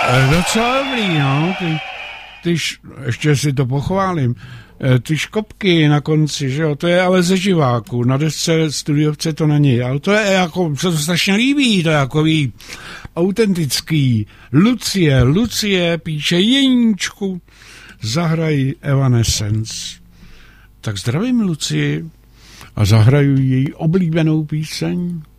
Docela dobrý, no. Ještě si to pochválím. Ty škopky na konci, že jo, to je ale ze živáku, na desce studiovce to není, ale to je jako, se to strašně líbí, to je takový autentický. Lucie píše Jeníčku, zahraj Evanescence. Tak zdravím Lucii a zahraju její oblíbenou píseň